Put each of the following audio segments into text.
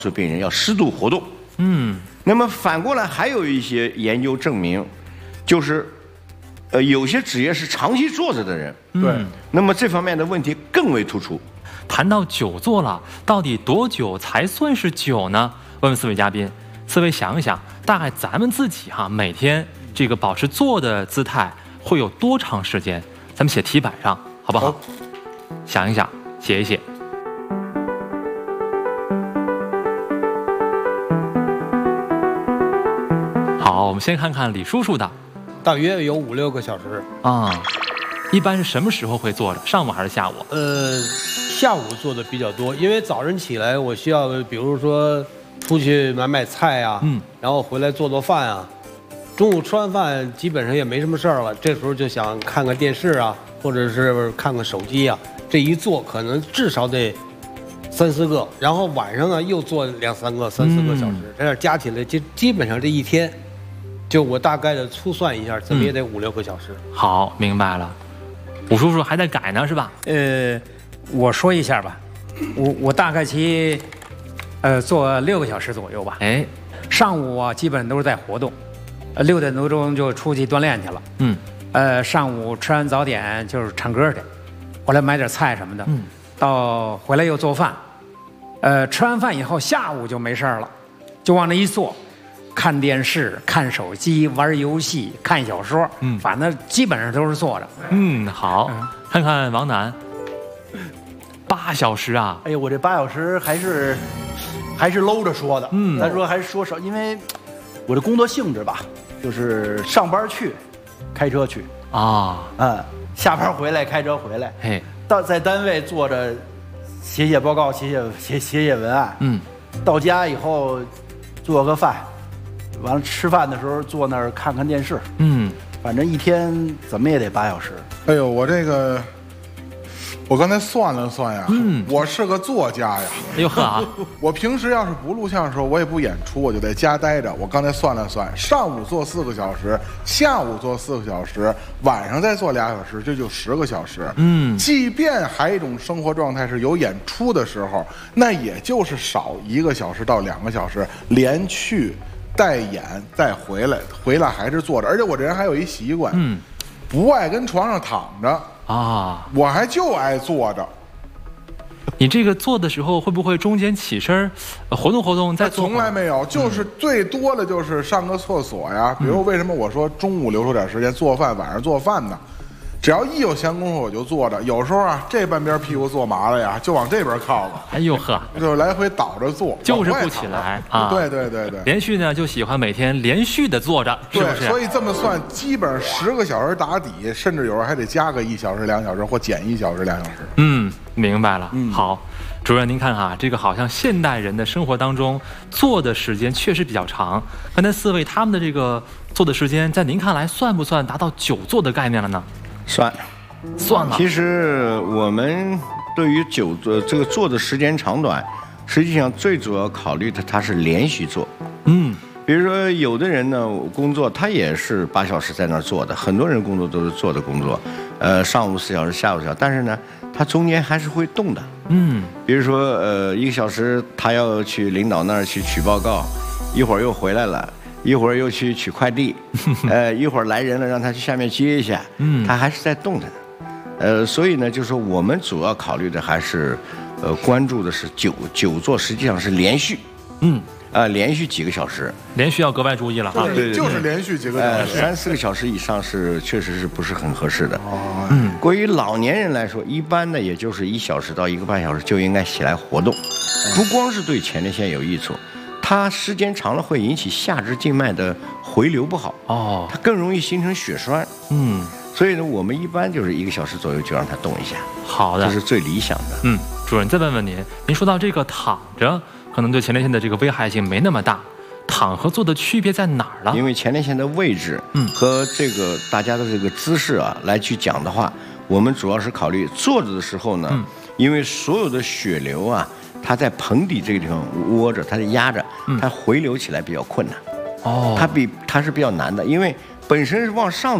诉病人要适度活动。那么反过来还有一些研究证明，就是有些职业是长期坐着的人， 对， 那么这方面的问题更为突出。 谈到久坐了，到底多久才算是久呢？问问四位嘉宾，四位想一想，大概咱们自己每天这个保持坐的姿态会有多长时间？咱们写题板上好不好？想一想，写一写。好，我们先看看李叔叔的， 大约有5、6个小时啊。一般是什么时候会坐着？上午还是下午？ 下午做的比较多，因为早晨起来我需要，比如说出去买菜啊，然后回来做饭啊。中午吃完饭基本上也没什么事儿了，这时候就想看看电视啊，或者是看看手机啊。这一坐可能至少得3、4个，然后晚上呢又坐2、3个、3、4个小时，这样加起来基本上这一天，就我大概的粗算一下，怎么也得5、6个小时。 好，明白了。武叔叔还在改呢，是吧？ 我说一下吧，我大概做6个小时左右吧。上午啊基本都是在活动，6点多钟就出去锻炼去了。上午吃完早点就是唱歌去，回来买点菜什么的。到回来又做饭。吃完饭以后下午就没事了，就往那一坐，看电视、看手机、玩游戏、看小说。反正基本上都是坐着。 好，看看王楠。8小时啊！ 哎呀，我这8小时还是搂着说的。咱说还是说少，因为我这工作性质吧，就是上班去，开车去啊， 下班回来开车回来。在单位坐着写报告、写文案。到家以后做个饭，完了吃饭的时候坐那儿看看电视。反正一天怎么也得8小时。 哎呦，我刚才算了算呀，我是个作家呀。 哎呦呵， 我平时要是不录像的时候，我也不演出，我就在家待着。我刚才算了算，上午做4个小时，下午做4个小时，晚上再做2小时，这就10个小时。即便还有一种生活状态是有演出的时候，那也就是少1个小时到2个小时，连去带演再回来还是坐着。而且我这人还有一习惯，不爱跟床上躺着。我还就爱坐着。 你这个坐的时候会不会中间起身活动活动再坐？ 从来没有，就是最多的就是上个厕所呀。比如为什么我说中午留出点时间做饭，晚上做饭呢？只要一有闲工夫我就坐着。有时候啊，这半边屁股坐麻了呀，就往这边靠了。 哎呦呵， 就来回倒着坐， 就是不起来啊。 对。 连续呢就喜欢每天连续的坐着，是不是？ 所以这么算，基本上10个小时打底，甚至有时候还得加个1小时、2小时，或减1小时、2小时。 明白了。好，主任您看这个好像现代人的生活当中坐的时间确实比较长。刚才4位他们的这个坐的时间，在您看来算不算达到久坐的概念了呢？算了。 其实我们对于这个坐的时间长短，实际上最主要考虑的它是连续坐。比如说有的人呢工作他也是8小时在那儿坐的，很多人工作都是坐的工作，上午4小时，下午4小时，但是呢他中间还是会动的。比如说1个小时他要去领导那儿去取报告，一会儿又回来了。一会儿又去取快递，一会儿来人了，让他去下面接一下，他还是在动的呢。所以呢，就是说我们主要考虑的还是，关注的是久坐，实际上是连续，连续几个小时， 连续要格外注意了。 对，就是连续几个小时 ，3、4个小时以上确实是不是很合适的。关于老年人来说，一般呢也就是1小时到1个半小时就应该起来活动，不光是对前列腺有益处。它时间长了会引起下肢静脉的回流不好，它更容易形成血栓。所以呢，我们一般就是1个小时左右就让它动一下。 好的， 这是最理想的。 主任再问问您说到这个躺着，可能对前列腺的这个危害性没那么大，躺和坐的区别在哪儿呢？ 因为前列腺的位置，和这个大家的这个姿势啊来去讲的话，我们主要是考虑坐着的时候呢，因为所有的血流啊。它在盆底这个地方窝着，它是压着，它回流起来比较困难。它是比较难的，因为本身是往上走，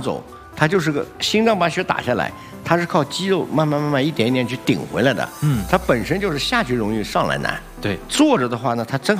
它就是个心脏把血打下来，它是靠肌肉慢慢一点一点去顶回来的。它本身就是下去容易上来难。 对， 坐着的话呢，它正好